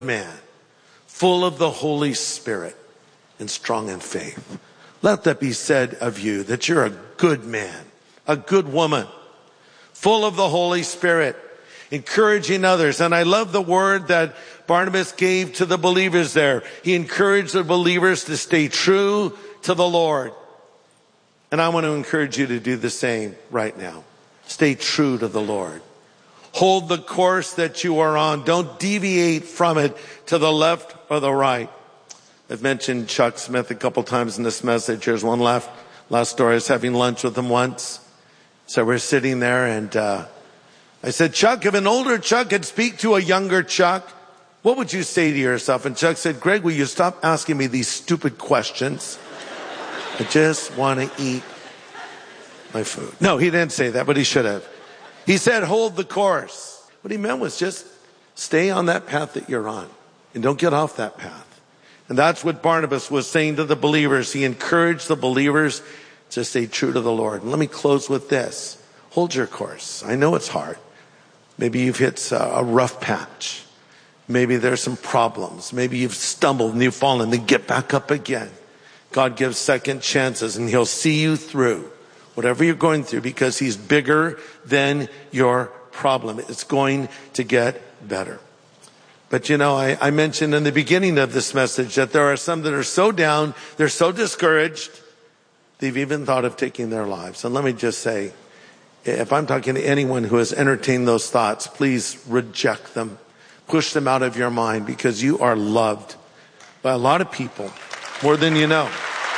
man, full of the Holy Spirit and strong in faith. Let that be said of you, that you're a good man, a good woman, full of the Holy Spirit, encouraging others. And I love the word that Barnabas gave to the believers there. He encouraged the believers to stay true to the Lord. And I want to encourage you to do the same right now. Stay true to the Lord. Hold the course that you are on. Don't deviate from it to the left or the right. I've mentioned Chuck Smith a couple times in this message. Here's one last story. I was having lunch with him once. So we're sitting there and I said, Chuck, if an older Chuck could speak to a younger Chuck, what would you say to yourself? And Chuck said, Greg, will you stop asking me these stupid questions? I just want to eat my food. No, he didn't say that, but he should have. He said, hold the course. What he meant was just stay on that path that you're on and don't get off that path. And that's what Barnabas was saying to the believers. He encouraged the believers to stay true to the Lord. And let me close with this. Hold your course. I know it's hard. Maybe you've hit a rough patch. Maybe there's some problems. Maybe you've stumbled and you've fallen. Then get back up again. God gives second chances and he'll see you through whatever you're going through because he's bigger than your problem. It's going to get better. But you know, I mentioned in the beginning of this message that there are some that are so down, they're so discouraged, they've even thought of taking their lives. And let me just say, if I'm talking to anyone who has entertained those thoughts, please reject them. Push them out of your mind because you are loved by a lot of people, more than you know.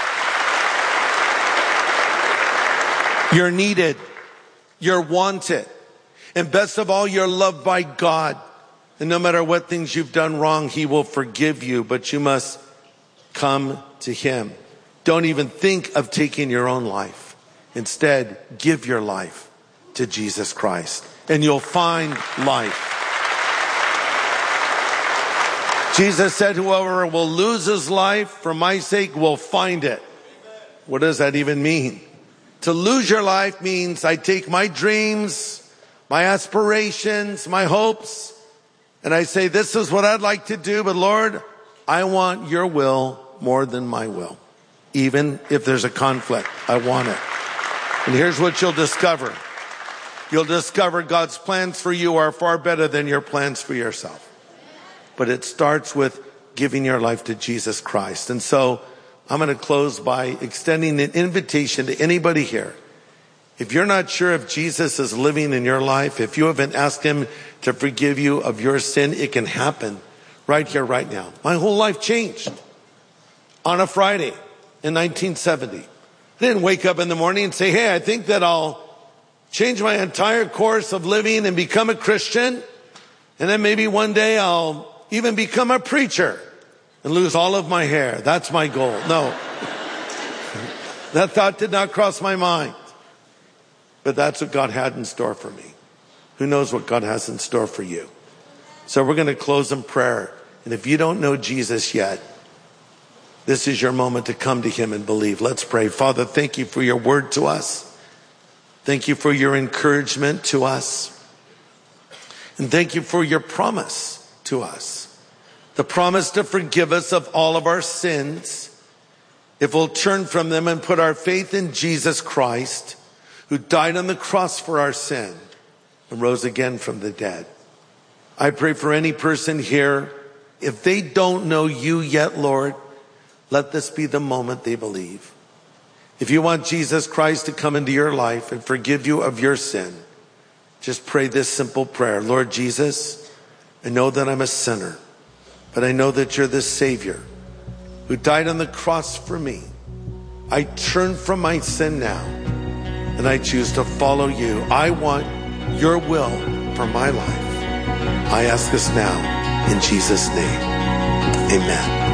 You're needed. You're wanted. And best of all, you're loved by God. And no matter what things you've done wrong, he will forgive you, but you must come to him. Don't even think of taking your own life. Instead, give your life to Jesus Christ and you'll find life. Jesus said, whoever will lose his life for my sake will find it. What does that even mean? To lose your life means I take my dreams, my aspirations, my hopes, and I say, this is what I'd like to do, but Lord, I want your will more than my will. Even if there's a conflict, I want it. And here's what you'll discover. You'll discover God's plans for you are far better than your plans for yourself. But it starts with giving your life to Jesus Christ. And so I'm going to close by extending an invitation to anybody here. If you're not sure if Jesus is living in your life, if you haven't asked him to forgive you of your sin, it can happen right here, right now. My whole life changed on a Friday in 1970. I didn't wake up in the morning and say, hey, I think that I'll change my entire course of living and become a Christian. And then maybe one day I'll even become a preacher and lose all of my hair. That's my goal. No. That thought did not cross my mind. But that's what God had in store for me. Who knows what God has in store for you? So we're going to close in prayer. And if you don't know Jesus yet, this is your moment to come to him and believe. Let's pray. Father, thank you for your word to us. Thank you for your encouragement to us. And thank you for your promise to us. The promise to forgive us of all of our sins if we'll turn from them and put our faith in Jesus Christ, who died on the cross for our sin and rose again from the dead. I pray for any person here, if they don't know you yet, Lord, let this be the moment they believe. If you want Jesus Christ to come into your life and forgive you of your sin, just pray this simple prayer. Lord Jesus, I know that I'm a sinner, but I know that you're the Savior who died on the cross for me. I turn from my sin now and I choose to follow you. I want your will for my life. I ask this now in Jesus' name. Amen.